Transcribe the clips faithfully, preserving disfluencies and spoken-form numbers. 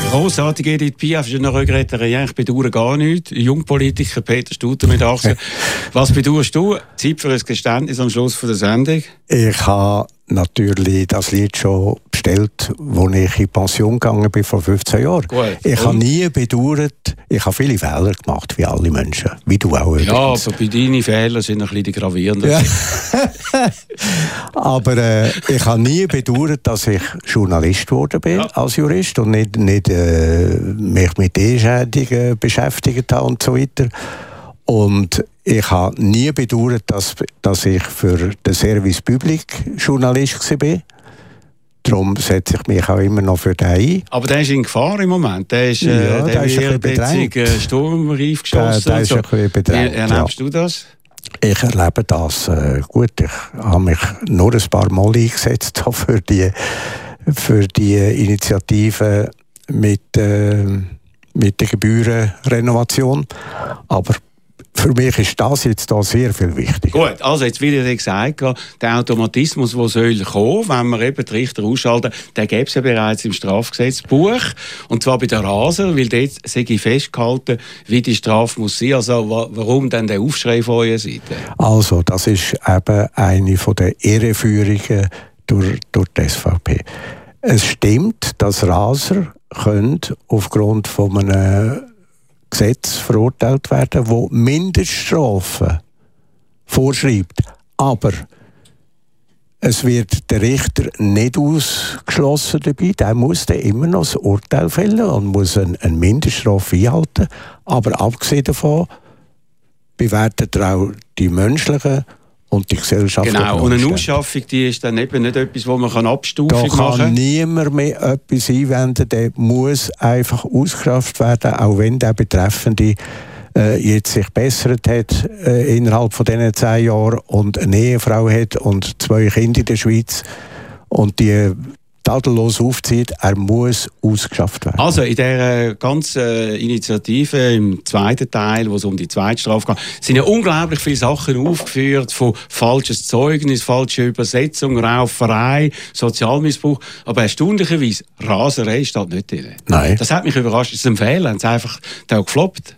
Grossartige Edith Piaf, je ne regrette rien, ich bedauere gar nichts. Jungpolitiker Peter Studer mit achtzehn. Was bedauerst du? Zeit für ein Geständnis am Schluss der Sendung? Ich habe natürlich das Lied schon bestellt, als ich in Pension gegangen bin vor fünfzehn Jahren. Gut. Ich habe nie bedauert, ich habe viele Fehler gemacht, wie alle Menschen, wie du auch übrigens. Ja, aber bei deinen Fehlern sind noch ein bisschen gravierender. Ja. Aber äh, ich habe nie bedauert, dass ich Journalist geworden bin, ja, als Jurist und nicht, nicht äh, mich mit Ehescheidungen beschäftigt habe und so weiter. Und ich habe nie bedauert, dass, dass ich für den Service Public Journalist war. Darum setze ich mich auch immer noch für den ein. Aber der ist in Gefahr im Moment. Der ist, äh, ja, der der ist ein bisschen bedrängt. Äh, sturmreif geschossen. Der, der ist so. ein bisschen bedrängt. Wie erlebst ja. du das? Ich erlebe das äh, gut. Ich habe mich nur ein paar Mal eingesetzt für die, für die Initiative mit, äh, mit der Gebührenrenovation. Aber für mich ist das jetzt da sehr viel wichtiger. Gut, also jetzt wieder gesagt, der Automatismus, der soll kommen, wenn wir eben die Richter ausschalten, den gäbe es ja bereits im Strafgesetzbuch. Und zwar bei den Raser, weil dort sei festgehalten, wie die Strafe muss sein. Also warum denn der Aufschrei von eurer Seite? Also, das ist eben eine der Irreführungen durch, durch die S V P. Es stimmt, dass Raser können aufgrund von einem Gesetz verurteilt werden, das Mindeststrafen vorschreibt. Aber es wird der Richter nicht ausgeschlossen dabei. Der muss dann immer noch das Urteil fällen und muss eine, eine Mindeststrafe einhalten. Aber abgesehen davon bewertet er auch die menschlichen und die Gesellschaft. Genau, und eine Ausschaffung, die ist dann eben nicht etwas, wo man Abstufung machen kann. Da kann niemand mehr etwas einwenden, der muss einfach ausgeschafft werden, auch wenn der Betreffende äh, jetzt sich bessert hat äh, innerhalb von diesen zehn Jahren und eine Ehefrau hat und zwei Kinder in der Schweiz und die tadellos aufzieht, er muss ausgeschafft werden. Also in dieser ganzen Initiative, im zweiten Teil, wo es um die Zweitstrafe geht, sind ja unglaublich viele Sachen aufgeführt, von falsches Zeugnis, falsche Übersetzung, Rauferei, Sozialmissbrauch. Aber erstaunlicherweise, Raserei steht nicht drin. Nein. Das hat mich überrascht. Das ist ein Fehler. Haben sie einfach da gefloppt?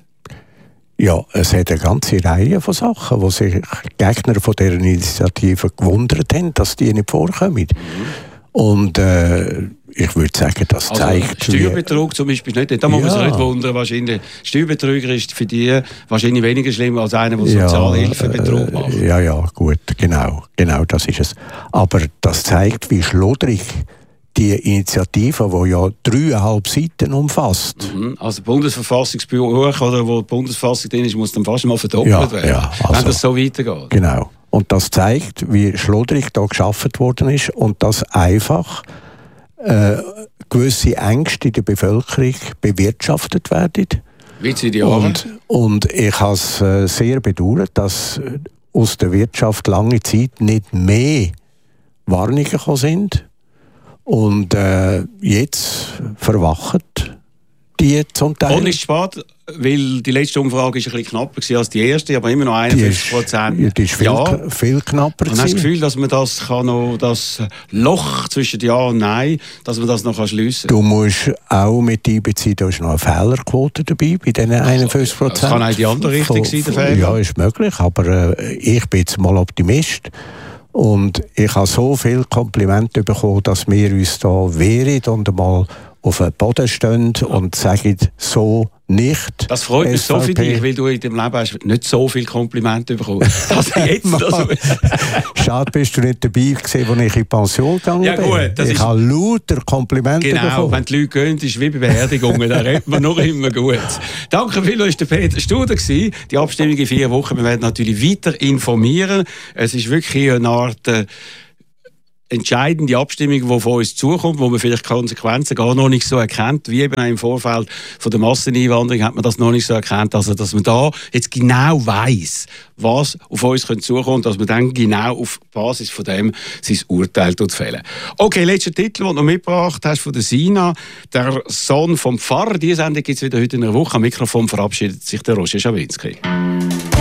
Ja, es hat eine ganze Reihe von Sachen, wo sich Gegner von dieser Initiative gewundert haben, dass die nicht vorkommen. Mhm. Und äh, ich würde sagen, das also zeigt... Steuerbetrug zum Beispiel nicht. Da muss ja. man sich nicht wundern. Wahrscheinlich, Steuerbetrüger ist für die wahrscheinlich weniger schlimm als einer, der ja, Sozialhilfebetrug macht. Ja, ja, gut, genau, genau, das ist es. Aber das zeigt, wie schludrig die Initiative, die ja dreieinhalb Seiten umfasst. Mhm. Also Bundesverfassungsbuch, oder wo die Bundesverfassung drin ist, muss dann fast mal verdoppelt ja, werden, ja, also, wenn das so weitergeht. Genau. Und das zeigt, wie schludrig da geschaffen worden ist und dass einfach äh, gewisse Ängste in der Bevölkerung bewirtschaftet werden. Wie zu den Jahren. Und, und ich habe es äh, sehr bedauert, dass aus der Wirtschaft lange Zeit nicht mehr Warnungen gekommen sind. Und äh, jetzt verwachen die zum Teil. Und ist spät, weil die letzte Umfrage ist ein bisschen knapper als die erste, aber immer noch einundfünfzig Prozent. Die ist viel, ja. viel knapper. Und hast du das Gefühl, dass man das, kann noch, das Loch zwischen Ja und Nein, dass man das noch schliessen kann? Du musst auch mit einbeziehen, da ist noch eine Fehlerquote dabei, bei diesen einundfünfzig Prozent. Das kann auch in die andere Richtung sein, der Fehler. Ja, ist möglich, aber äh, ich bin jetzt mal Optimist. Und ich habe so viele Komplimente bekommen, dass wir uns da wehren und mal auf den Boden stehen und sagen, so nicht. Das freut mich so für dich, weil du in deinem Leben hast nicht so viele Komplimente bekommen. Also jetzt also. Schade, bist du nicht dabei gewesen, als ich in Pension gegangen ja, gut, bin. Ich habe lauter Komplimente genau, bekommen. Genau, wenn die Leute gehen, ist es wie bei Beerdigungen, da redet man noch immer gut. Danke vielmals, das war der Peter Studer. Die Abstimmung in vier Wochen, wir werden natürlich weiter informieren. Es ist wirklich eine Art... Äh, entscheidende Abstimmung, die von uns zukommt, wo man vielleicht Konsequenzen gar noch nicht so erkennt, wie eben auch im Vorfeld von der Masseneinwanderung hat man das noch nicht so erkannt, also dass man da jetzt genau weiss, was auf uns zukommt, dass man dann genau auf Basis von dem sein Urteil fällen. Okay, letzter Titel, den du noch mitgebracht hast von der Sina, der Sohn vom Pfarrer. Diese Sendung gibt es wieder heute in einer Woche. Am Mikrofon verabschiedet sich der Roger Schawinski.